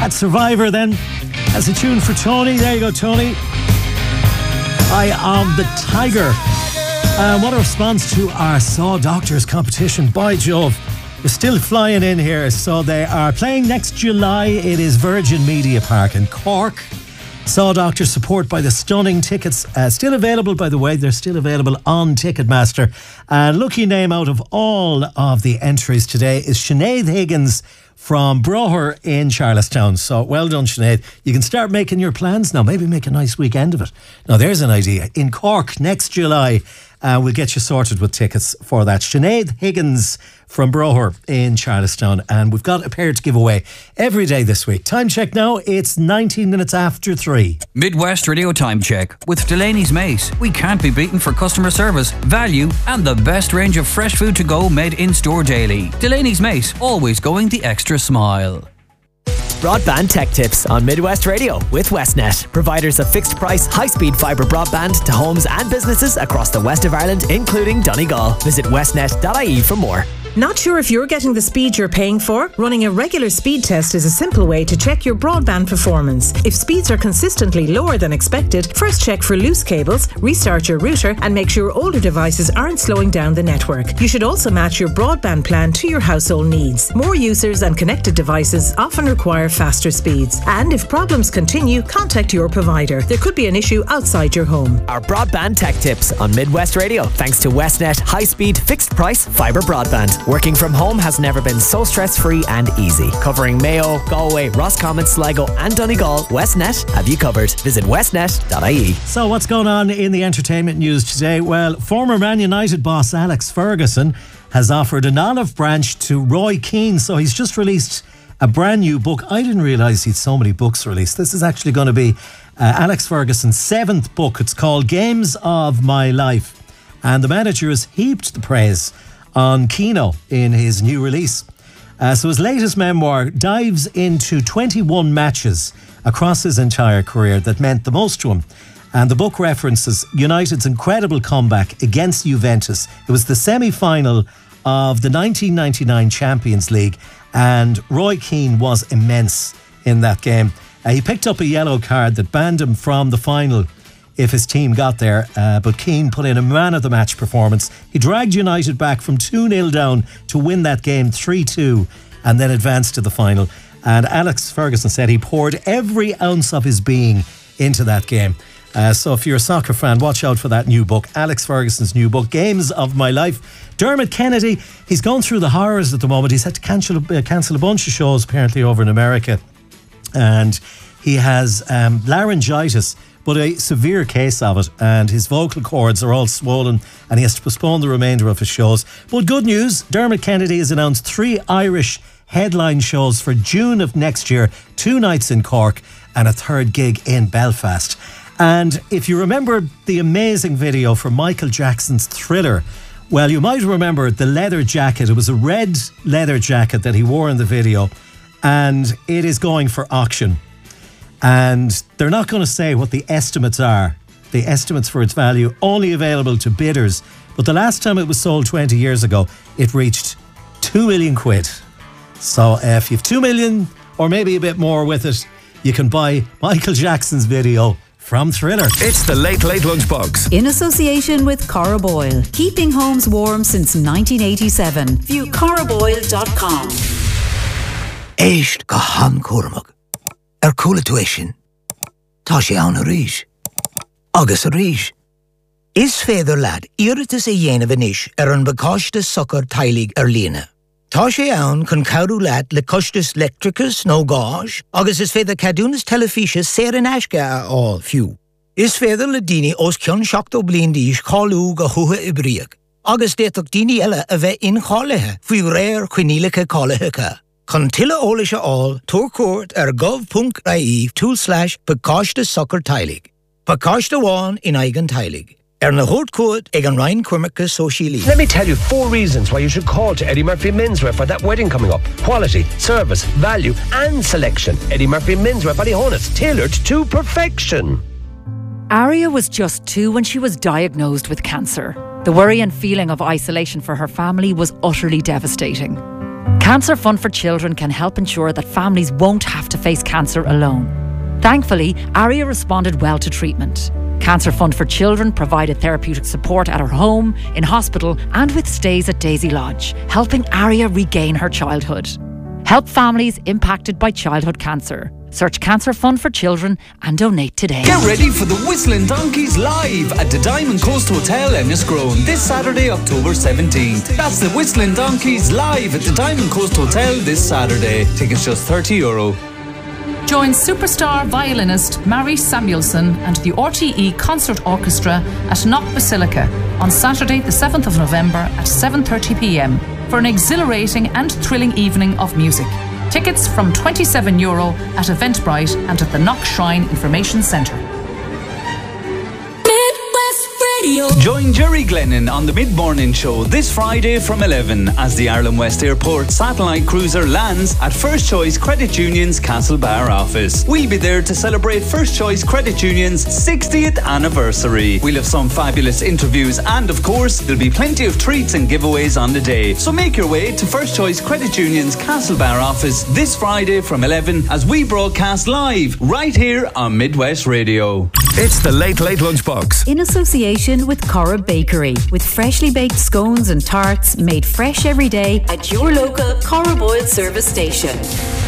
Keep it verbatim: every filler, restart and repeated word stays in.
That's Survivor then. As a tune for Tony. There you go, Tony. Eye of the Tiger. Uh, what a response to our Saw Doctors competition. By Jove, we're still flying in here. So they are playing next July. It is Virgin Media Park in Cork. Saw Doctors support by the stunning tickets. Uh, still available, by the way. They're still available on Ticketmaster. Uh, lucky name out of all of the entries today is Sinead Higgins from Broher in Charlestown. So well done, Sinead. You can start making your plans now. Maybe make a nice weekend of it. Now there's an idea. In Cork next July, uh, we'll get you sorted with tickets for that. Sinead Higgins from Broher in Charlestown. And we've got a pair to give away every day this week. Time check now. It's nineteen minutes after three. Midwest Radio Time Check with Delaney's Mace. We can't be beaten for customer service, value and the best range of fresh food to go made in store daily. Delaney's Mace, always going the extra smile. Broadband tech tips on Midwest Radio with Westnet, providers of fixed price, high speed fibre broadband to homes and businesses across the west of Ireland, including Donegal. Visit westnet dot I E for more. Not sure if you're getting the speed you're paying for? Running a regular speed test is a simple way to check your broadband performance. If speeds are consistently lower than expected, first check for loose cables, restart your router and make sure older devices aren't slowing down the network. You should also match your broadband plan to your household needs. More users and connected devices often require faster speeds. And if problems continue, contact your provider. There could be an issue outside your home. Our broadband tech tips on Midwest Radio, thanks to Westnet high-speed fixed price fibre broadband. Working from home has never been so stress-free and easy. Covering Mayo, Galway, Roscommon, Sligo and Donegal, Westnet have you covered. Visit westnet dot I E. So what's going on in the entertainment news today? Well, former Man United boss Alex Ferguson has offered an olive branch to Roy Keane. So he's just released a brand new book. I didn't realise he'd so many books released. This is actually going to be uh, Alex Ferguson's seventh book. It's called Games of My Life. And the manager has heaped the praise on Keano in his new release. Uh, so his latest memoir dives into twenty-one matches across his entire career that meant the most to him. And the book references United's incredible comeback against Juventus. It was the semi-final of the nineteen ninety-nine Champions League, and Roy Keane was immense in that game. Uh, he picked up a yellow card that banned him from the final if his team got there, uh, but Keane put in a man-of-the-match performance. He dragged United back from two nil down to win that game three two and then advanced to the final. And Alex Ferguson said he poured every ounce of his being into that game. Uh, so if you're a soccer fan, watch out for that new book, Alex Ferguson's new book, Games of My Life. Dermot Kennedy, he's going through the horrors at the moment. He's had to cancel, uh, cancel a bunch of shows apparently over in America. And he has um, laryngitis, but a severe case of it, and his vocal cords are all swollen and he has to postpone the remainder of his shows. But good news, Dermot Kennedy has announced three Irish headline shows for June of next year, two nights in Cork and a third gig in Belfast. And if you remember the amazing video for Michael Jackson's Thriller, well, you might remember the leather jacket. It was a red leather jacket that he wore in the video, and it is going for auction. And they're not going to say what the estimates are. The estimates for its value only available to bidders. But the last time it was sold twenty years ago, it reached two million quid. So uh, if you have two million or maybe a bit more with it, you can buy Michael Jackson's video from Thriller. It's the Late Late Lunchbox. In association with Cora Boyle. Keeping homes warm since nineteen eighty-seven. View cora boyle dot com. Éist go han cuaramach. Ar coola tuition. Tá sé ann a rís. Agus a rís. Is féidir lad iiritas a dhéanamh inis ar an bacáiste sucr tailig ar lína. Tá sé ann chun cabhrú lad le costas lectricus nó gáis, agus is féidir cadúnas telefíse sér an aisce a áil fiú. Is féidir le daoine os ceann seachtó bliain d'aois cáilú go thutha i bríoch. Agus déach daoine eile a bheith incháthaithe faoi réir chuinílacha cálathacha. Chun tuile ólaise áil, túr cuairt ar gov.ie tool slash bacáiste sucr tailig. Bacáiste bháin in aigean tailig. Er na hort code ag an Ryan Cormaca Socially. Let me tell you four reasons why you should call to Eddie Murphy Menswear for that wedding coming up. Quality, service, value and selection. Eddie Murphy Menswear, Ballyhonus, tailored to perfection. Aria was just two when she was diagnosed with cancer. The worry and feeling of isolation for her family was utterly devastating. Cancer Fund for Children can help ensure that families won't have to face cancer alone. Thankfully, Aria responded well to treatment. Cancer Fund for Children provided therapeutic support at her home, in hospital and with stays at Daisy Lodge, helping Aria regain her childhood. Help families impacted by childhood cancer. Search Cancer Fund for Children and donate today. Get ready for the Whistling Donkeys live at the Diamond Coast Hotel Enniscrone this Saturday, October seventeenth. That's the Whistling Donkeys live at the Diamond Coast Hotel this Saturday. Tickets just thirty euro. Join superstar violinist Mary Samuelson and the R T E Concert Orchestra at Knock Basilica on Saturday the seventh of November at seven thirty p m for an exhilarating and thrilling evening of music. Tickets from twenty-seven euro at Eventbrite and at the Knock Shrine Information Centre. Join Jerry Glennon on the Mid-Morning Show this Friday from eleven as the Ireland West Airport satellite cruiser lands at First Choice Credit Union's Castlebar office. We'll be there to celebrate First Choice Credit Union's sixtieth anniversary. We'll have some fabulous interviews and, of course, there'll be plenty of treats and giveaways on the day. So make your way to First Choice Credit Union's Castlebar office this Friday from eleven as we broadcast live right here on Midwest Radio. It's the Late Late Lunchbox. In association with Cora Bakery, with freshly baked scones and tarts made fresh every day at your local Cora Boyle service station.